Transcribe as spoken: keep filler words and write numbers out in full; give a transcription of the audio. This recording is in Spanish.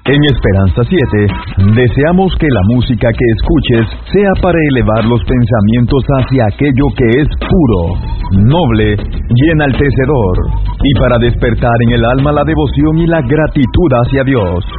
En Esperanza siete, deseamos que la música que escuches sea para elevar los pensamientos hacia aquello que es puro, noble y enaltecedor, y para despertar en el alma la devoción y la gratitud hacia Dios.